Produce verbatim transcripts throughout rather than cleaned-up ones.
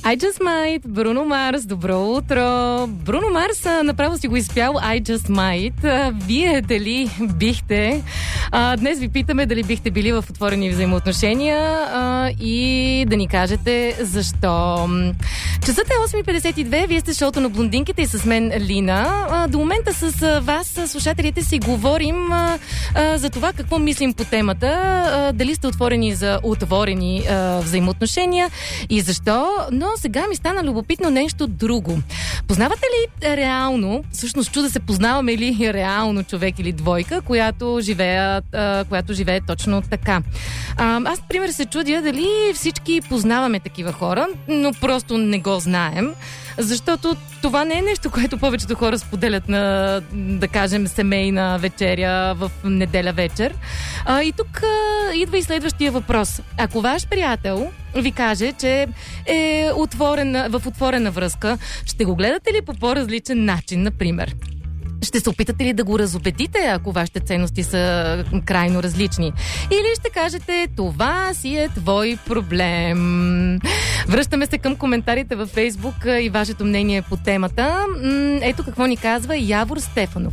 I Just Might, Бруно Марс, добро утро. Бруно Марс а, направо си го изпял I Just Might. А, вие дали бихте? А, днес ви питаме дали бихте били в отворени взаимоотношения а, и да ни кажете защо. Часът е осем и петдесет и две, вие сте шоуто на блондинките и с мен Лина. А, до момента с вас, слушателите, си говорим а, а, за това какво мислим по темата, а, дали сте отворени за отворени а, взаимоотношения и защо, но сега ми стана любопитно нещо друго. Познавате ли реално, всъщност чуда се, познаваме ли реално човек или двойка, която живее, а, която живее точно така? А, аз, например, се чудя дали всички познаваме такива хора, но просто не го знаем, защото това не е нещо, което повечето хора споделят на, да кажем, семейна вечеря в неделя вечер. А, и тук а, идва и следващия въпрос. Ако ваш приятел ви каже, че е отворена, в отворена връзка, ще го гледате ли по по-различен начин, например? Ще се опитате ли да го разубедите, ако вашите ценности са крайно различни? Или ще кажете, това си е твой проблем? Връщаме се към коментарите във Фейсбук и вашето мнение по темата. Ето какво ни казва Явор Стефанов.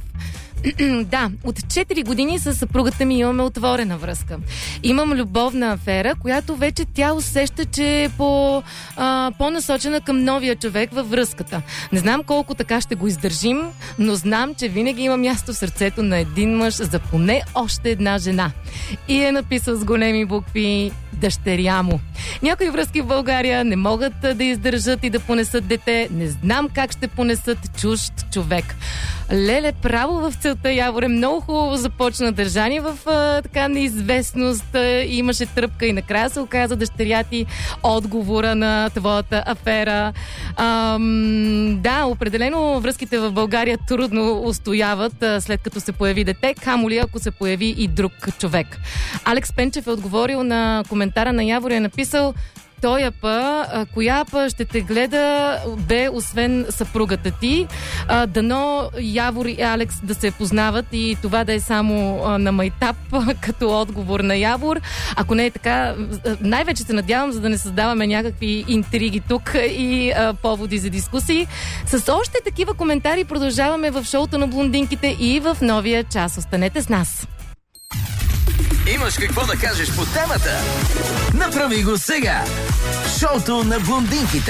Да, от четири години с съпругата ми имаме отворена връзка. Имам любовна афера, която вече тя усеща, че е по, а, по-насочена към новия човек във връзката. Не знам колко така ще го издържим, но знам, че винаги има място в сърцето на един мъж за поне още една жена. И е написал с големи букви дъщеря му. Някои връзки в България не могат да издържат и да понесат дете. Не знам как ще понесат чужд човек. Леле, право в целта, Яворе. Много хубаво започна държание в а, така неизвестност. А, имаше тръпка и накрая се оказа дъщеря ти отговора на твоята афера. Ам, да, определено връзките в България трудно устояват а, след като се появи дете, камо ли ако се появи и друг човек. Алекс Пенчев е отговорил на коментара на Явор и е написал: Тоя па, коя па ще те гледа, бе, освен съпругата ти. А, дано Явор и Алекс да се познават и това да е само а, на майтап, като отговор на Явор. Ако не е така, най-вече се надявам, за да не създаваме някакви интриги тук и а, поводи за дискусии. С още такива коментари продължаваме в шоуто на блондинките и в новия час. Останете с нас! Имаш какво да кажеш по темата? Направи го сега! Шоуто на блондинките.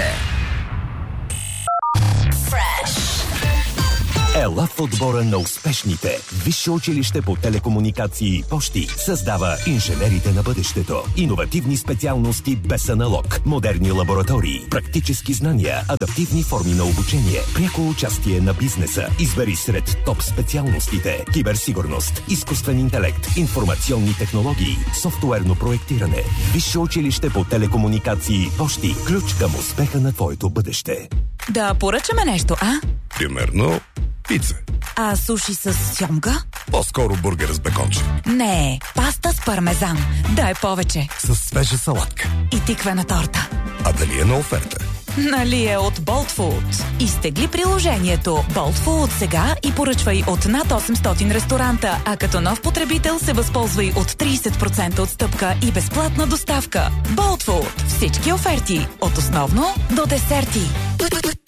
Ела в отбора на успешните. Висше училище по телекомуникации Пощи създава инженерите на бъдещето. Иновативни специалности без аналог. Модерни лаборатории, практически знания, адаптивни форми на обучение, пряко участие на бизнеса. Избери сред топ специалностите: киберсигурност, изкуствен интелект, информационни технологии, софтуерно проектиране. Висше училище по телекомуникации Пощи. Ключ към успеха на твоето бъдеще. Да поръчаме нещо, а? Примерно пица. А суши с сьомга? По-скоро бургер с беконче. Не, паста с пармезан. Дай повече. С свежа салатка. И тиквена торта. А дали е на оферта? Нали е от Bolt Food. Изтегли приложението Bolt Food сега и поръчвай от над осемстотин ресторанта, а като нов потребител се възползвай от трийсет процента отстъпка и безплатна доставка. Bolt Food. Всички оферти от основно до десерти.